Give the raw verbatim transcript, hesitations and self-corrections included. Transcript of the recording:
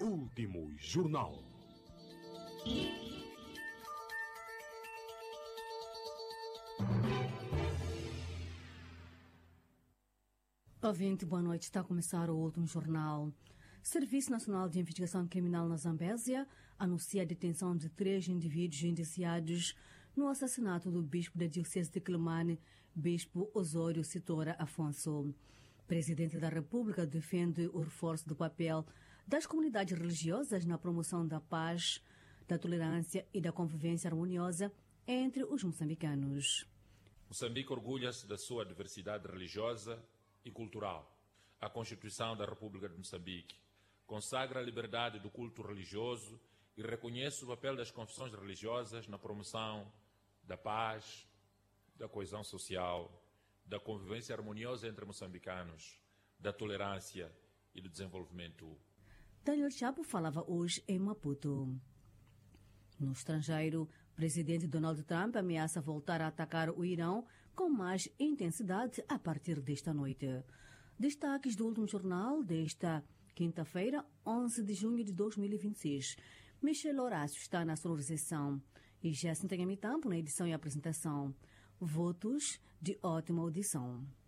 Último Jornal. Ouvinte, boa noite. Está a começar o Último Jornal. Serviço Nacional de Investigação Criminal na Zambésia anuncia a detenção de três indivíduos indiciados no assassinato do bispo da Diocese de Quelimane, bispo Osório Citora Afonso. Presidente da República defende o reforço do papel das comunidades religiosas na promoção da paz, da tolerância e da convivência harmoniosa entre os moçambicanos. Moçambique orgulha-se da sua diversidade religiosa e cultural. A Constituição da República de Moçambique consagra a liberdade do culto religioso e reconhece o papel das confissões religiosas na promoção da paz, da coesão social, da convivência harmoniosa entre moçambicanos, da tolerância e do desenvolvimento. Daniel Chapo falava hoje em Maputo. No estrangeiro, o presidente Donald Trump ameaça voltar a atacar o Irão com mais intensidade a partir desta noite. Destaques do Último Jornal desta quinta-feira, onze de junho de dois mil e vinte e seis. Michel Horácio está na sonorização e Jéssica Mitampo na edição e apresentação. Votos de ótima audição.